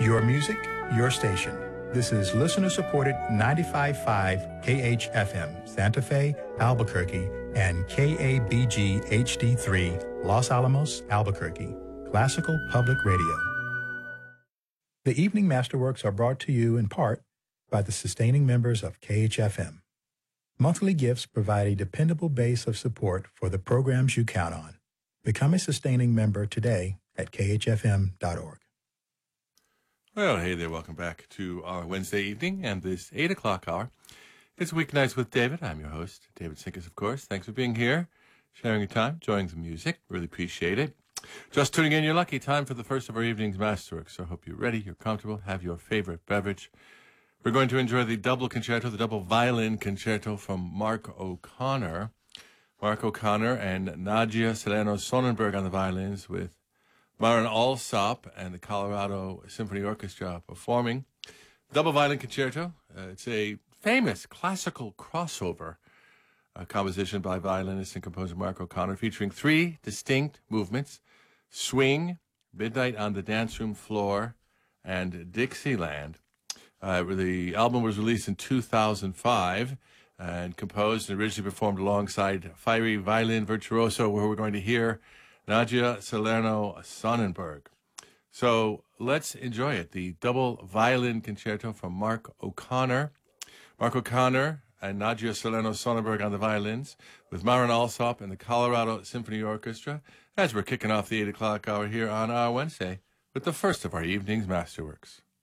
Your music, your station. This is listener-supported 95.5 KHFM, Santa Fe, Albuquerque, and KABG HD3, Los Alamos, Albuquerque, Classical Public Radio. The Evening Masterworks are brought to you in part by the sustaining members of KHFM. Monthly gifts provide a dependable base of support for the programs you count on. Become a sustaining member today at khfm.org. Well, hey there. Welcome back to our Wednesday evening and this 8 o'clock hour. It's Weeknights with David. I'm your host, David Sinkus, of course. Thanks for being here, sharing your time, enjoying the music. Really appreciate it. Just tuning in, you're lucky. Time for the first of our evening's Masterworks. So I hope you're ready, you're comfortable, have your favorite beverage. We're going to enjoy the double concerto, the double violin concerto from Mark O'Connor. Mark O'Connor and Nadia Salerno Sonnenberg on the violins with Maren Alsop and the Colorado Symphony Orchestra performing. Double violin concerto. It's a famous classical crossover composition by violinist and composer Mark O'Connor, featuring three distinct movements: swing, Midnight on the Dance Room Floor, and Dixieland. The album was released in 2005 and composed and originally performed alongside fiery violin virtuoso, where we're going to hear Nadia Salerno Sonnenberg. So let's enjoy it. The double violin concerto from Mark O'Connor. Mark O'Connor and Nadia Salerno Sonnenberg on the violins, with Maren Alsop and the Colorado Symphony Orchestra, as we're kicking off the 8 o'clock hour here on our Wednesday with the first of our evening's Masterworks.